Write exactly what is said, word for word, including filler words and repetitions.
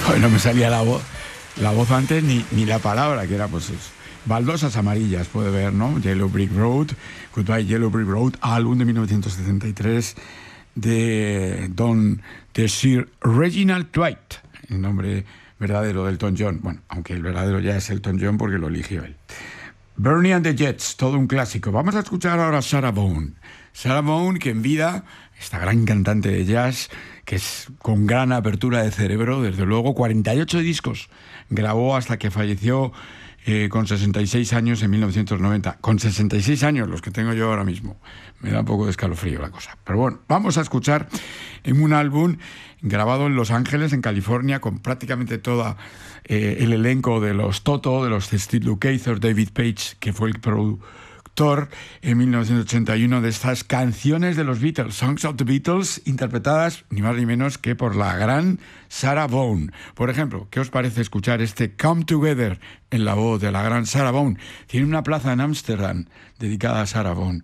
Joder, no me salía la voz, la voz antes ni, ni la palabra, que era pues eso. Baldosas amarillas, puede ver, ¿no? Yellow Brick Road, Goodbye Yellow Brick Road, álbum de mil novecientos setenta y tres de Don, de Sir Reginald Dwight, el nombre verdadero del Elton John. Bueno, aunque el verdadero ya es Elton John porque lo eligió él. Bernie and the Jets, todo un clásico. Vamos a escuchar ahora a Sarah Vaughan. Sarah Vaughan, que en vida, esta gran cantante de jazz, que es con gran apertura de cerebro, desde luego, cuarenta y ocho discos grabó hasta que falleció eh, con sesenta y seis años en mil novecientos noventa. Con sesenta y seis años, los que tengo yo ahora mismo. Me da un poco de escalofrío la cosa. Pero bueno, vamos a escuchar en un álbum grabado en Los Ángeles, en California, con prácticamente todo eh, el elenco de los Toto, de los Steve Lukather, David Page, que fue el productor en mil novecientos ochenta y uno de estas canciones de los Beatles, Songs of the Beatles, interpretadas ni más ni menos que por la gran Sarah Vaughan. Por ejemplo, ¿qué os parece escuchar este Come Together en la voz de la gran Sarah Vaughan? Tiene una plaza en Ámsterdam dedicada a Sarah Vaughan.